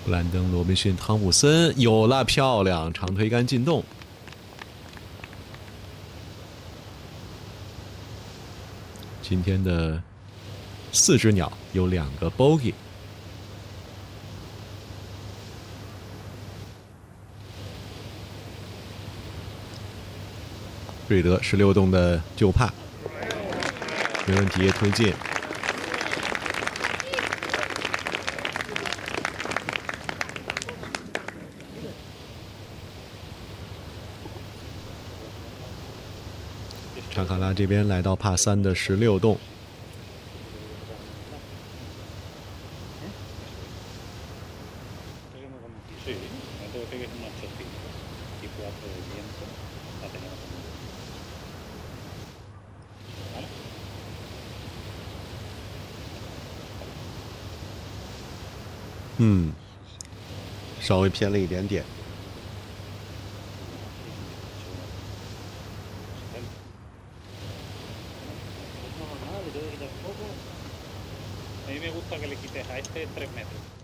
布兰登·罗宾逊·汤普森有了，漂亮，长推杆进洞。今天的4只鸟有2个 bogey。瑞德16洞的就帕，没问题，推进。查卡拉这边来到帕3的16洞。稍微偏了一点点。 A mí me gusta que le quites a este 3 metros.